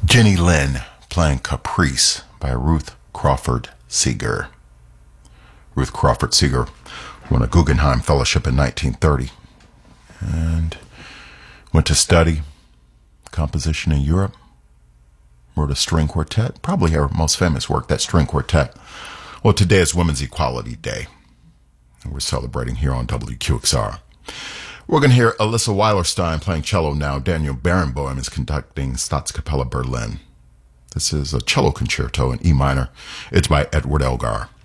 Jenny Lind playing Caprice by Ruth Crawford Seeger. Ruth Crawford Seeger won a Guggenheim Fellowship in 1930 and went to study composition in Europe. Wrote a string quartet, probably her most famous work, that string quartet. Well, today is Women's Equality Day, and we're celebrating here on WQXR. We're going to hear Alyssa Weilerstein playing cello now. Daniel Barenboim is conducting Staatskapelle Berlin. This is a cello concerto in E minor. It's by Edward Elgar.